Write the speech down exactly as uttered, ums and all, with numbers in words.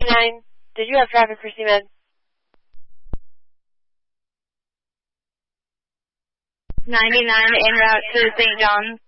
ninety-nine, did you have traffic for C M E D? ninety-nine en route to Saint John's.